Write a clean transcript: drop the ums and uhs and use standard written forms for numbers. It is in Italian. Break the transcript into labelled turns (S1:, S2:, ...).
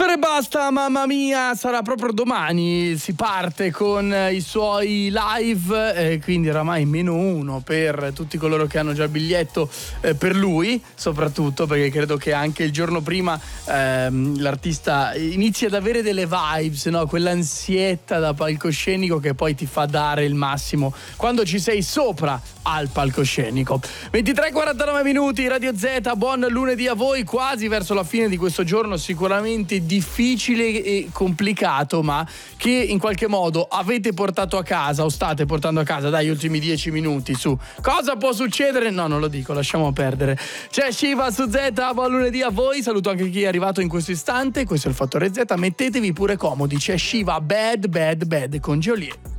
S1: Ore basta, mamma mia, sarà proprio domani, si parte con i suoi live, quindi oramai -1 per tutti coloro che hanno già il biglietto, per lui soprattutto, perché credo che anche il giorno prima l'artista inizi ad avere delle vibes, no? Quell'ansietta da palcoscenico che poi ti fa dare il massimo quando ci sei sopra al palcoscenico. 23:49 minuti, Radio Z, buon lunedì a voi, quasi verso la fine di questo giorno sicuramente difficile e complicato, ma che in qualche modo avete portato a casa o state portando a casa dagli ultimi 10 minuti. Su cosa può succedere? No, non lo dico, lasciamo perdere. C'è Shiva su Z, buon lunedì a voi, saluto anche chi è arrivato in questo istante. Questo è il Fattore Z, mettetevi pure comodi, c'è Shiva Bad Bad Bad con Geolier.